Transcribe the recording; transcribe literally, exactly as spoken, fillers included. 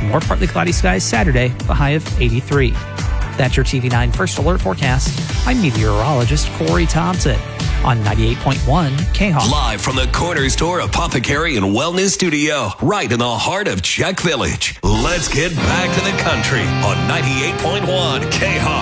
and more partly cloudy skies Saturday with a high of eighty-three. That's your T V nine First Alert forecast. I'm meteorologist Corey Thompson on ninety-eight point one K-Hawk. Live from the Corner Store Apothecary and Wellness Studio, right in the heart of Czech Village. Let's get back to the country on ninety-eight point one K-Hawk.